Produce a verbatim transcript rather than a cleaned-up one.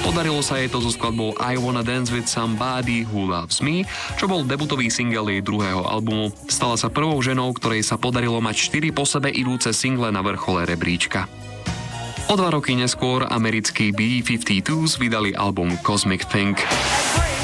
Podarilo sa jej to so skladbou I Wanna Dance With Somebody Who Loves Me, čo bol debutový single jej druhého albumu. Stala sa prvou ženou, ktorej sa podarilo mať štyri po sebe idúce single na vrchole rebríčka. O dva roky neskôr americkí bé päťdesiatdva vydali album Cosmic Think.